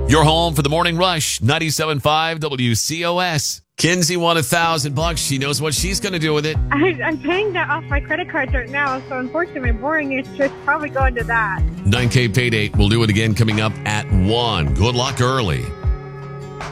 You're home for the morning rush. 97.5 WCOS. Kinsey won $1,000. She knows what she's going to do with it. I'm paying that off my credit cards right now, so unfortunately, my boring is just probably going to that. 9K payday. We'll do it again coming up at 1. Good luck early.